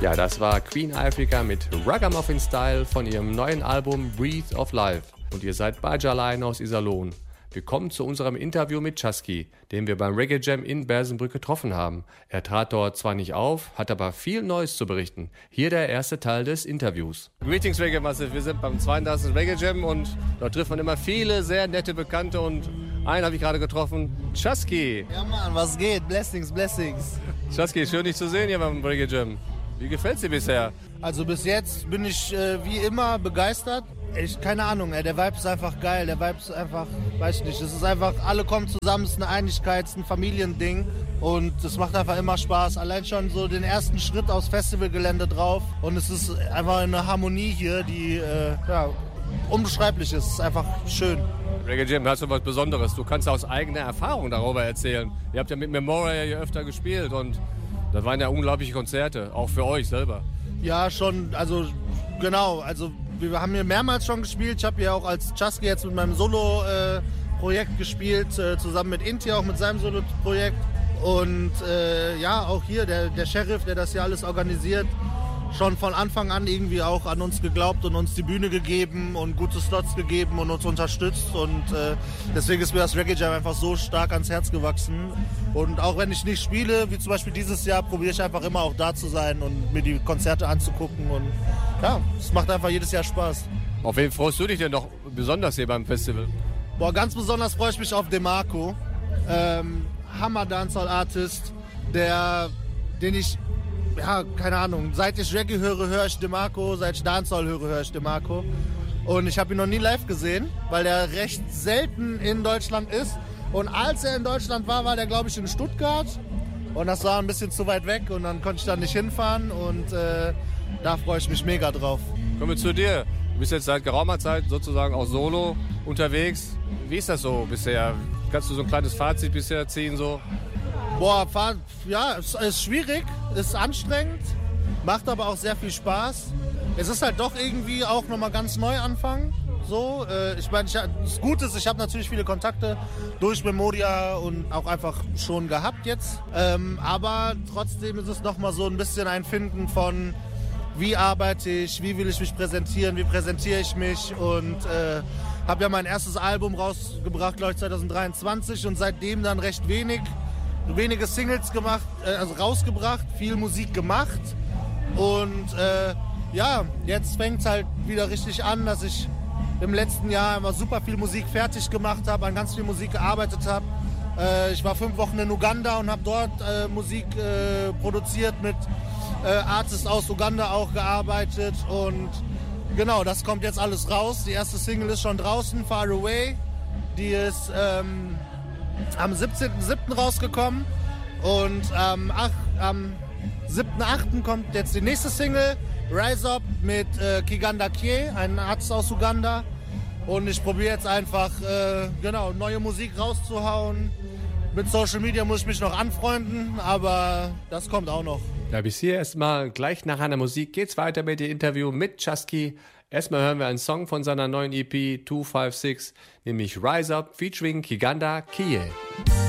Ja, das war Queen Ifrica mit Ragamuffin Style von ihrem neuen Album Breath of Life. Und ihr seid bei Jalain aus Iserlohn. Wir kommen zu unserem Interview mit Chasky, den wir beim Reggae Jam in Bersenbrück getroffen haben. Er trat dort zwar nicht auf, hat aber viel Neues zu berichten. Hier der erste Teil des Interviews. Greetings Reggae Massive, wir sind beim 32. Reggae Jam und dort trifft man immer viele sehr nette Bekannte und einen habe ich gerade getroffen, Chasky. Ja Mann, was geht? Blessings, blessings. Chasky, schön dich zu sehen hier beim Reggae Jam. Wie gefällt's dir bisher? Also bis jetzt bin ich wie immer begeistert. Keine Ahnung, der Vibe ist einfach geil. Der Vibe ist einfach, weiß ich nicht, es ist einfach, alle kommen zusammen, es ist eine Einigkeit, es ist ein Familiending und es macht einfach immer Spaß. Allein schon so den ersten Schritt aufs Festivalgelände drauf und es ist einfach eine Harmonie hier, die unbeschreiblich ist. Es ist einfach schön. Reggae Jam, hast du was Besonderes? Du kannst aus eigener Erfahrung darüber erzählen. Ihr habt ja mit Memorial hier öfter gespielt und das waren ja unglaubliche Konzerte, auch für euch selber. Ja, schon, also genau, also wir haben hier mehrmals schon gespielt. Ich habe hier auch als Chasky jetzt mit meinem Solo-Projekt gespielt, zusammen mit Inti, auch mit seinem Solo-Projekt. Und auch hier der Sheriff, der das hier alles organisiert, schon von Anfang an irgendwie auch an uns geglaubt und uns die Bühne gegeben und gute Slots gegeben und uns unterstützt. Und deswegen ist mir das Reggae Jam einfach so stark ans Herz gewachsen. Und auch wenn ich nicht spiele, wie zum Beispiel dieses Jahr, probiere ich einfach immer auch da zu sein und mir die Konzerte anzugucken. Und ja, es macht einfach jedes Jahr Spaß. Auf wen freust du dich denn noch besonders hier beim Festival? Boah, ganz besonders freue ich mich auf DeMarco. Hammer Dancehall Artist, den ich, ja, keine Ahnung, seit ich Reggae höre ich DeMarco, seit ich Dancehall höre ich DeMarco. Und ich habe ihn noch nie live gesehen, weil er recht selten in Deutschland ist. Und als er in Deutschland war, war der, glaube ich, in Stuttgart. Und das war ein bisschen zu weit weg und dann konnte ich da nicht hinfahren. Und da freue ich mich mega drauf. Kommen wir zu dir. Du bist jetzt seit geraumer Zeit sozusagen auch solo unterwegs. Wie ist das so bisher? Kannst du so ein kleines Fazit bisher ziehen? So? Boah, ja, es ist schwierig, ist anstrengend, macht aber auch sehr viel Spaß. Es ist halt doch irgendwie auch nochmal ganz neu anfangen. So, ich meine, das Gute ist, ich habe natürlich viele Kontakte durch Memoria und auch einfach schon gehabt jetzt. Aber trotzdem ist es nochmal so ein bisschen ein Finden von, wie arbeite ich, wie will ich mich präsentieren, wie präsentiere ich mich und habe ja mein erstes Album rausgebracht, glaube ich 2023 und seitdem dann recht wenige Singles gemacht, rausgebracht, viel Musik gemacht und jetzt fängt es halt wieder richtig an, dass ich im letzten Jahr immer super viel Musik fertig gemacht habe, an ganz viel Musik gearbeitet habe. Ich war 5 Wochen in Uganda und habe dort Musik produziert, mit Artists aus Uganda auch gearbeitet und genau, das kommt jetzt alles raus. Die erste Single ist schon draußen, Far Away, die ist am 17.07. rausgekommen und am 7.08. kommt jetzt die nächste Single, Rise Up mit Kiganda Kie, ein Arzt aus Uganda. Und ich probiere jetzt einfach neue Musik rauszuhauen. Mit Social Media muss ich mich noch anfreunden, aber das kommt auch noch. Ja, bis hier erstmal gleich nach einer Musik geht's weiter mit dem Interview mit Chasky. Erstmal hören wir einen Song von seiner neuen EP 256, nämlich Rise Up featuring Kiganda Kie.